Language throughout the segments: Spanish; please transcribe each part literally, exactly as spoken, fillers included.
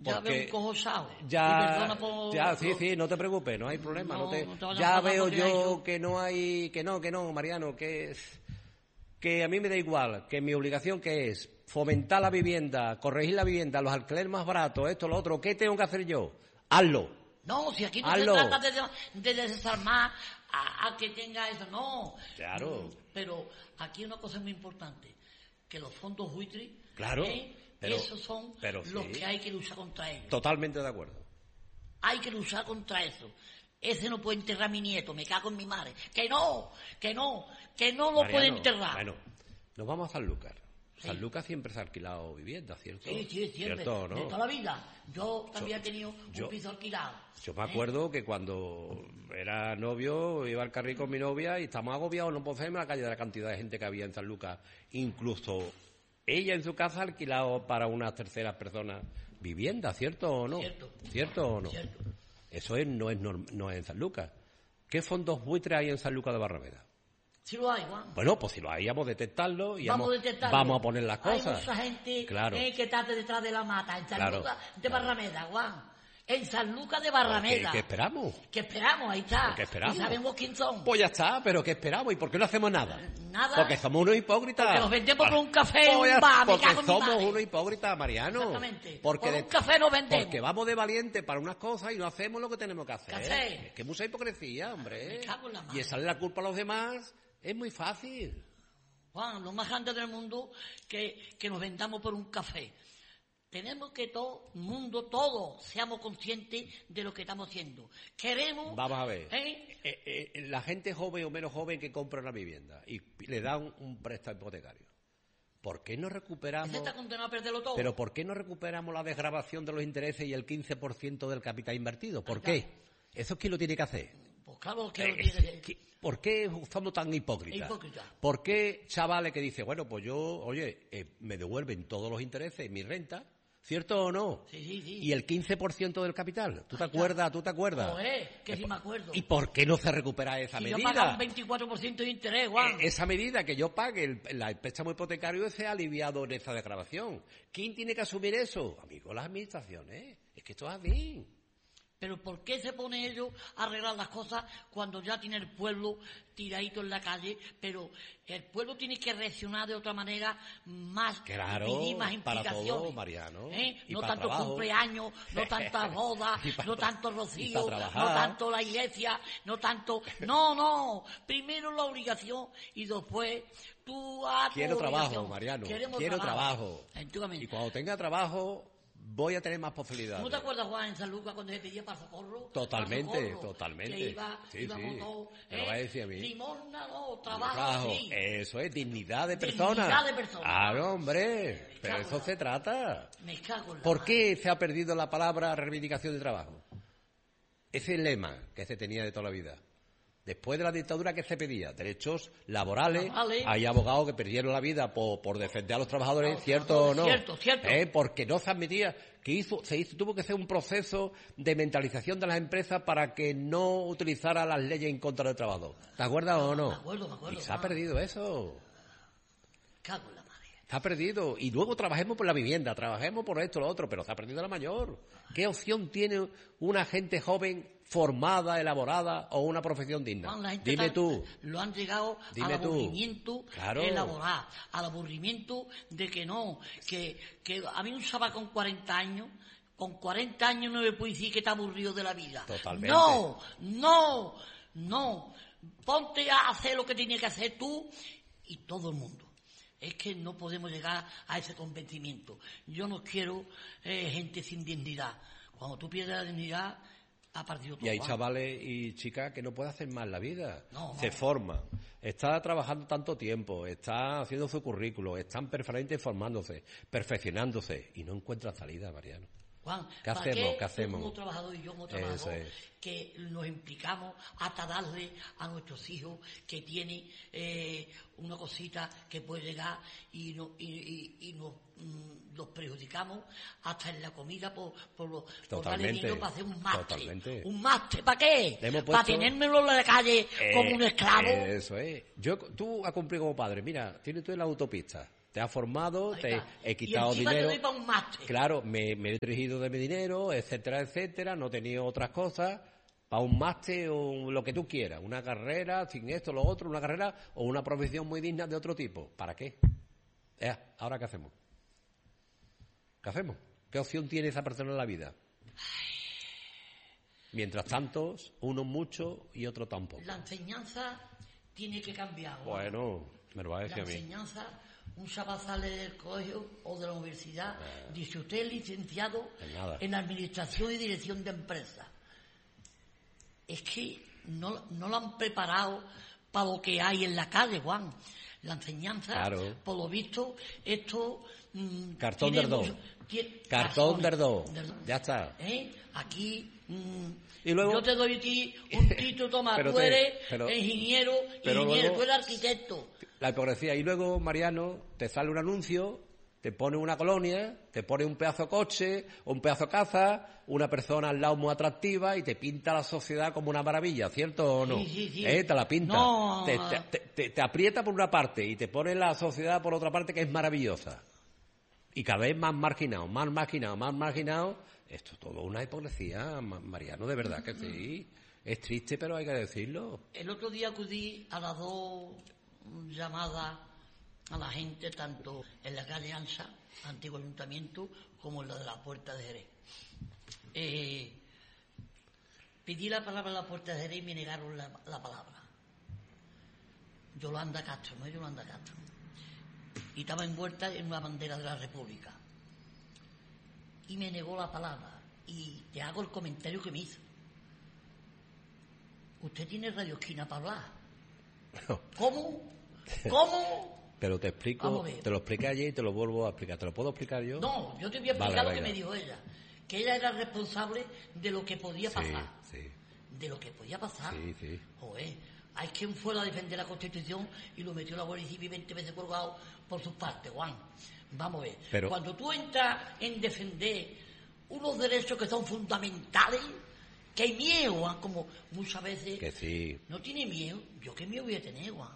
Ya veo un cojo sao. Ya, por... ya, sí, sí, no te preocupes, no hay problema. No, no te, no te ya veo porque yo que no hay, que no, que no, Mariano, que, que a mí me da igual, que mi obligación que es fomentar la vivienda, corregir la vivienda, los alquileres más baratos, esto, lo otro. ¿Qué tengo que hacer yo? Hazlo. No, si aquí no Hazlo. se trata de, de desarmar a, a que tenga eso, no. Claro. Pero aquí una cosa muy importante, que los fondos buitres, claro, ¿eh? pero, esos son pero los sí. que hay que luchar contra ellos. Totalmente de acuerdo. Hay que luchar contra eso. Ese no puede enterrar a mi nieto, me cago en mi madre. Que no, que no, que no lo Mariano, puede enterrar. Bueno, nos vamos a Sanlúcar. Sí. Sanlúcar siempre se ha alquilado vivienda, ¿cierto? Sí, sí, siempre. ¿Cierto, no? De toda la vida. Yo también yo, he tenido yo, un piso alquilado. Yo me acuerdo ¿eh? que cuando era novio, iba al carril con mi novia y estábamos agobiados, no podemos irme a la calle de la cantidad de gente que había en Sanlúcar. Incluso ella en su casa ha alquilado para unas terceras personas vivienda, ¿cierto o no? Cierto. ¿Cierto o no? Cierto. Eso es, no, es norm, no es en Sanlúcar. ¿Qué fondos buitres hay en Sanlúcar de Barrameda? Si lo hay, Juan. Bueno, pues si lo hay, vamos a detectarlo y vamos, vamos, a, detectarlo. vamos a poner las cosas. Hay mucha gente claro. eh, que está detrás de la mata, en San claro. Lucas de claro. Barrameda, Juan. En San Lucas de Barrameda. ¿Qué, ¿Qué esperamos? ¿Qué esperamos? Ahí está. ¿Qué esperamos? Y sabemos quién son. Pues ya está, pero ¿qué esperamos? ¿Y por qué no hacemos nada? Nada. Porque somos unos hipócritas. Porque nos vendemos por un café en pues un bar, me Porque cago en mi somos madre. unos hipócritas, Mariano. Exactamente. Porque por de, un café nos vendemos. Porque vamos de valiente para unas cosas y no hacemos lo que tenemos que hacer. Café. Es que es mucha hipocresía, hombre. Me cago en la madre. Y echarle la culpa a los demás es muy fácil. Juan, lo más grande del mundo que, que nos vendamos por un café. Tenemos que todo el mundo, todos, seamos conscientes de lo que estamos haciendo. Queremos... Vamos a ver. ¿eh? Eh, eh, la gente joven o menos joven que compra una vivienda y le dan un, un préstamo hipotecario. ¿Por qué no recuperamos... Ese está condenado a perderlo todo. Pero ¿por qué no recuperamos la desgravación de los intereses y el quince por ciento del capital invertido? ¿Por qué? ¿Eso es quién lo tiene que hacer? Pues claro que lo Eh, tiene que... ¿Por qué estamos tan hipócritas? Hipócrita. ¿Por qué chavales que dicen, bueno, pues yo, oye, eh, me devuelven todos los intereses, mi renta, ¿cierto o no? Sí, sí, sí. Y el quince por ciento del capital. ¿Tú te Ahí acuerdas? ¿Tú te acuerdas? Joder, que sí me acuerdo. ¿Y por qué no se recupera esa si medida? yo pagaba un veinticuatro por ciento de interés, Juan. Eh, esa medida que yo pague el, el préstamo hipotecario sea aliviado en esa desgravación. ¿Quién tiene que asumir eso? Amigo, las administraciones. Es que esto es así. Pero ¿por qué se pone ellos a arreglar las cosas cuando ya tiene el pueblo tiradito en la calle? Pero el pueblo tiene que reaccionar de otra manera más, claro, pedir más para implicaciones. todo, Mariano. ¿Eh? Y No para tanto trabajo. cumpleaños, no tantas bodas, para, no tanto rocío, no trabajar. tanto la iglesia, no tanto... No, no. Primero la obligación y después tú a tu Quiero obligación. trabajo, Mariano. Queremos Quiero trabajo. trabajo. Y cuando tenga trabajo... voy a tener más posibilidades. ¿No te acuerdas, Juan, en San Lucas cuando se pedía para socorro? Totalmente, para socorro, totalmente. Que iba, sí, íbamos sí. todos, Me lo ¿eh? va a decir a mí. Limosna no, trabajo, Trabajo. sí. Eso es dignidad de Dignidad persona. de persona. Claro, hombre. Me Pero cago eso en la- se trata. Me cago en la ¿Por madre. qué se ha perdido la palabra reivindicación de trabajo? Ese lema que se tenía de toda la vida. Después de la dictadura, ¿qué se pedía? Derechos laborales. Laborales. Hay abogados que perdieron la vida por, por defender a los trabajadores, A los ¿cierto o no? trabajadores, cierto, cierto. ¿Eh? Porque no se admitía que hizo, se hizo, tuvo que hacer un proceso de mentalización de las empresas para que no utilizara las leyes en contra del trabajador. ¿Te acuerdas o no? Me acuerdo, me acuerdo, Y se ha claro. perdido eso. Cago en la madre. Se ha perdido. Y luego trabajemos por la vivienda, trabajemos por esto, lo otro, pero se ha perdido la mayor. ¿Qué opción tiene una gente joven formada, elaborada o una profesión digna? Juan, la gente Dime está- tú. Lo han llegado Dime al tú. aburrimiento Claro. elaborar, al aburrimiento de que no, que, que a mí un chaval con cuarenta años, con cuarenta años no me puede decir que está aburrido de la vida. Totalmente. No, no, no. Ponte a hacer lo que tienes que hacer tú y todo el mundo. Es que no podemos llegar a ese convencimiento. Yo no quiero eh, gente sin dignidad. Cuando tú pierdes la dignidad, ha partido todo. Y hay Juan. chavales y chicas que no pueden hacer más la vida. No, no. Se forman. Está trabajando tanto tiempo, está haciendo su currículo, están permanentemente formándose, perfeccionándose y no encuentran salida, Mariano. Juan, ¿Qué ¿para hacemos? qué ¿Qué hacemos? tú como trabajador y yo como Eso trabajador es. que nos implicamos hasta darle a nuestros hijos que tienen eh, una cosita que puede llegar y, no, y, y, y nos mm, los perjudicamos hasta en la comida por, por, lo- por darle Totalmente, dinero para hacer un máster? totalmente. ¿Un máster para qué? Le hemos ¿Para puesto- tenérmelo en la calle como Eh, un esclavo? Eso es. Yo, tú has cumplido como padre. Mira, tienes tú en la autopista. te has formado, Ahí te está. he quitado y encima dinero. te doy para un máster. Claro, me, me he dirigido de mi dinero, etcétera, etcétera, no he tenido otras cosas, para un máster o lo que tú quieras, una carrera, sin esto, lo otro, una carrera o una profesión muy digna de otro tipo. ¿Para qué? Eh, ¿Ahora qué hacemos? ¿Qué hacemos? ¿Qué opción tiene esa persona en la vida? Mientras tanto, unos mucho y otros tampoco. La enseñanza tiene que cambiar. Bueno, me lo va a decir la a mí. enseñanza, un chaval sale del colegio o de la universidad, eh, dice usted es licenciado en, en Administración y Dirección de Empresas. Es que no, no lo han preparado para lo que hay en la calle, Juan. La enseñanza, claro. por lo visto, esto... Mmm, Cartón del dos. Cartón del dos. Ya está. ¿Eh? Aquí... Mmm, y luego, yo te doy a ti un título, toma, tú te, eres pero, ingeniero, pero ingeniero, luego, tú eres arquitecto. La hipocresía. Y luego, Mariano, te sale un anuncio, te pone una colonia, te pone un pedazo de coche, un pedazo de casa, una persona al lado muy atractiva y te pinta la sociedad como una maravilla, ¿cierto o no? Sí, sí, sí. ¿Eh? Te la pinta. No. Te, te, te, te aprieta por una parte y te pone la sociedad por otra parte que es maravillosa. Y cada vez más marginado, más marginado, más marginado. Esto es todo una hipocresía, Mariano, de verdad que sí. Es triste, pero hay que decirlo. El otro día acudí a las dos llamadas a la gente, tanto en la calle Ansa, antiguo ayuntamiento, como en la de la Puerta de Jerez. Eh, pedí la palabra en la Puerta de Jerez y me negaron la, la palabra. Yolanda Castro, no es Yolanda Castro. Y estaba envuelta en una bandera de la República. Y me negó la palabra. Y te hago el comentario que me hizo. Usted tiene Radio Esquina para hablar. No. ¿Cómo? ¿Cómo? Pero te explico, te lo expliqué ayer y te lo vuelvo a explicar. ¿Te lo puedo explicar yo? No, yo te voy a explicar vale, lo que venga. me dijo ella. Que ella era responsable de lo que podía pasar. Sí, sí. De lo que podía pasar. Sí, sí. Joder, hay quien fuera a defender la Constitución y lo metió la Guardia Civil veinte veces colgado por sus partes, Juan. Vamos a ver. Pero... Cuando tú entras en defender unos derechos que son fundamentales, que hay miedo, Juan, como muchas veces... Que sí. No tiene miedo. ¿Yo qué miedo voy a tener, Juan?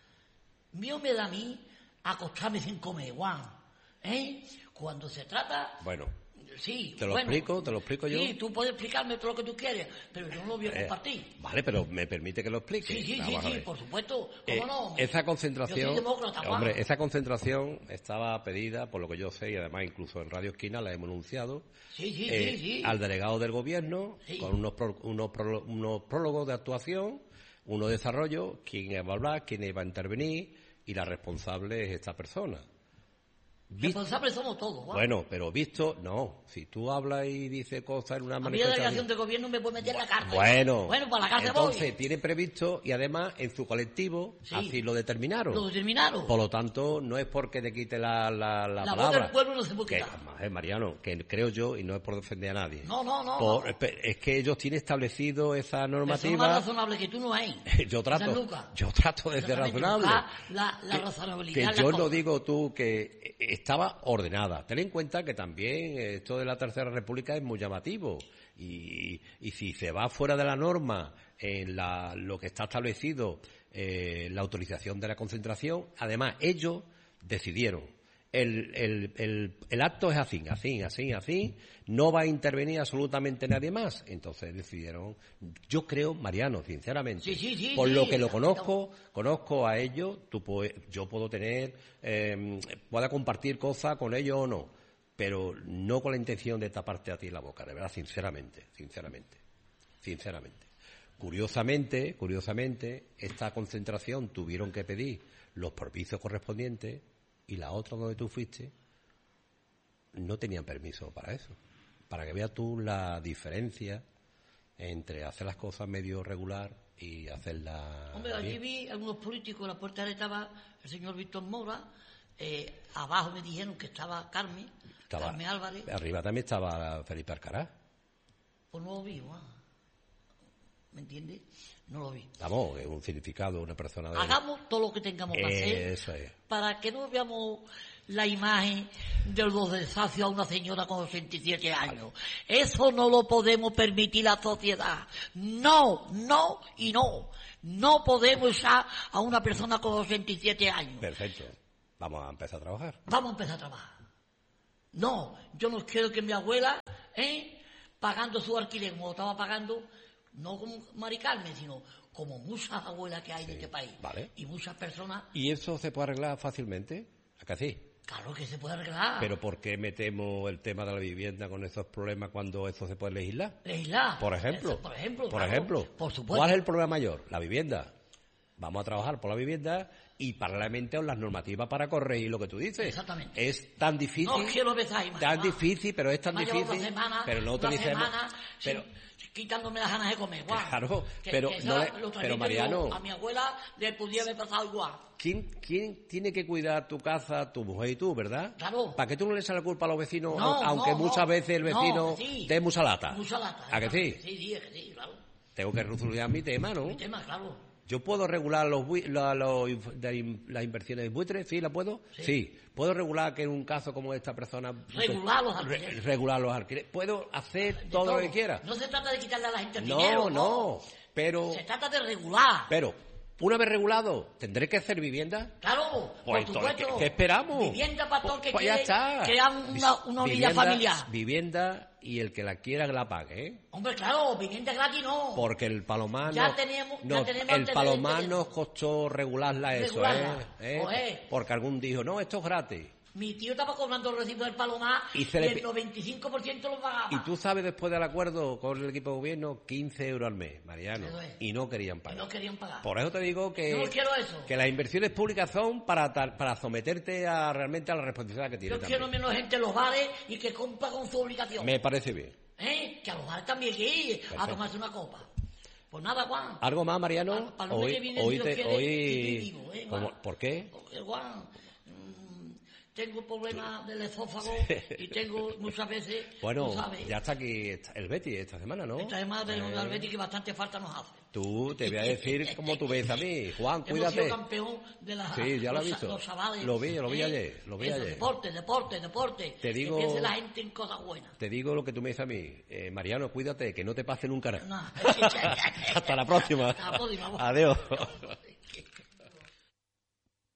Miedo me da a mí acostarme sin comer, Juan. ¿Eh? Cuando se trata... Bueno... Sí, te lo bueno, explico, te lo explico yo. Sí, tú puedes explicarme todo lo que tú quieres, pero yo no lo voy a eh, compartir. Vale, pero me permite que lo explique. Sí, sí, no, sí, sí, ver. por supuesto. ¿Cómo eh, no? Esa concentración, yo soy demócrata, Juan. hombre, esa concentración estaba pedida, por lo que yo sé, y además incluso en Radio Esquina la hemos anunciado, sí, sí, eh, sí, sí. al delegado del gobierno, sí. con unos, pro, unos, pro, unos prólogos de actuación, uno de desarrollo, quién iba a hablar, quién iba a intervenir, y la responsable es esta persona. Responsables somos todos, Juan. Bueno, pero visto, no. Si tú hablas y dices cosas en una a mí la manifestación... delegación de gobierno me puede meter en la cárcel. Bueno, bueno para la cárcel entonces voy. tiene previsto, y además en su colectivo sí. así lo determinaron. Lo determinaron. Por lo tanto, no es porque te quite la, la, la, la palabra. voz del pueblo no se puede quitar. Que, Mariano, que creo yo, y no es por defender a nadie. No, no, no. Por, no. Es que ellos tienen establecido esa normativa... Eso es más razonable que tú no hay. yo trato, yo trato de ser razonable. La, la que, razonabilidad. Que yo no cosa. digo tú que estaba ordenada. Ten en cuenta que también esto de la Tercera República es muy llamativo y, y si se va fuera de la norma en la, lo que está establecido, eh, la autorización de la concentración, además ellos decidieron el, el, el, el acto es así, así, así, así, no va a intervenir absolutamente nadie más. Entonces decidieron, yo creo, Mariano, sinceramente, sí, sí, sí, por sí, lo que lo sí, conozco, conozco a ellos, tú puedes, yo puedo tener, eh, pueda compartir cosas con ellos o no, pero no con la intención de taparte a ti la boca, de verdad, sinceramente, sinceramente, sinceramente. Curiosamente, curiosamente, esta concentración tuvieron que pedir los permisos correspondientes y la otra donde tú fuiste no tenían permiso para eso. Para que veas tú la diferencia entre hacer las cosas medio regular y hacerlas Hombre, allí vi algunos políticos, en la puerta estaba el señor Víctor Mora, eh, abajo me dijeron que estaba Carmen, estaba, Carmen Álvarez. Arriba también estaba Felipe Alcaraz. Pues no lo vi, Juan. ¿Me entiendes? No lo vi. Vamos, es un significado, una persona de... Hagamos todo lo que tengamos que hacer Eso es. Para que no veamos la imagen de los desafios a una señora con ochenta y siete años. Eso no lo podemos permitir la sociedad. No, no y no. No podemos echar a una persona con ochenta y siete años. Perfecto. Vamos a empezar a trabajar. Vamos a empezar a trabajar. No, yo no quiero que mi abuela, ¿eh? pagando su alquiler como lo estaba pagando, no como Mari Carmen, sino como muchas abuelas que hay sí, en este país. Vale. Y muchas personas. ¿Y eso se puede arreglar fácilmente? ¿A que sí? Claro que se puede arreglar. ¿Pero por qué metemos el tema de la vivienda con esos problemas cuando eso se puede legislar? ¿Legislar? Por ejemplo. Eso, por ejemplo. Por claro, ejemplo. Por supuesto. ¿Cuál es el problema mayor? La vivienda. Vamos a trabajar por la vivienda y paralelamente con las normativas para corregir lo que tú dices. Exactamente. Es tan difícil. No quiero besar, tan difícil, pero es tan difícil. Semana, pero no utilicemos. Pero quitándome las ganas de comer. Guau. Claro, que, pero que no le, pero Mariano, yo, a mi abuela le podía haber pasado igual. ¿Quién, ¿Quién tiene que cuidar tu casa, tu mujer y tú, verdad? Claro. ¿Para que tú no le eches la culpa a los vecinos, no, aunque no, muchas no, veces el vecino no, sí. dé mucha lata? Mucha lata. ¿A que sí? Sí, sí, que sí, claro. Tengo que resolucionar mi tema, ¿no? Mi tema, claro. ¿Yo puedo regular los, la, los de, las inversiones de buitres? ¿Sí, la puedo? Sí. sí. ¿Puedo regular que en un caso como esta persona... Regular los alquileres. Re, regular los alquileres. ¿Puedo hacer de todo, todo lo que quiera? No se trata de quitarle a la gente el no, dinero. No, no, pero... Se trata de regular. Pero, una vez regulado, ¿tendré que hacer vivienda? Claro, pues por supuesto. ¿qué, ¿Qué esperamos? Vivienda para todo el que pues quiere crear una, una vida familiar. Vivienda y el que la quiera que la pague, ¿eh? Hombre, claro, vivienda gratis no. Porque el Palomar ya nos, tenemos, nos, ya tenemos el Palomar nos costó regularla eso, regularla. ¿eh? ¿Eh? Porque algún dijo, no, esto es gratis. Mi tío estaba cobrando el recibo del Palomar y, y el noventa y cinco por ciento lo pagaba. Y tú sabes, después del acuerdo con el equipo de gobierno, quince euros al mes, Mariano. Y no querían pagar. Y no querían pagar. Por eso te digo que, yo no quiero eso. que las inversiones públicas son para, para someterte a realmente a la responsabilidad que tienes. Yo quiero menos gente en los bares y que compra con su obligación. Me parece bien. ¿Eh? Que a los bares también hay que ir a tomarse una copa. Pues nada, Juan. ¿Algo más, Mariano? Para, para hoy, viene, hoy, si te, quiere, hoy... vivo, ¿eh, ¿Por qué? Porque, Juan, tengo problemas del esófago y tengo muchas veces... Bueno, ya está aquí el Betis esta semana, ¿no? Esta semana tenemos eh... el Betis que bastante falta nos hace. Tú, te voy a decir cómo tú ves a mí. Juan, cuídate. Hemos sido campeón de la, sí, ya lo he visto. Los sabades, lo vi, lo vi ¿eh? ayer. Lo vi Eso, ayer. Deporte, deporte, deporte. Te digo, que piense la gente en cosas buenas. Te digo lo que tú me dices a mí. Eh, Mariano, cuídate, que no te pase nunca nada. No. Hasta la próxima. Hasta la próxima. Adiós.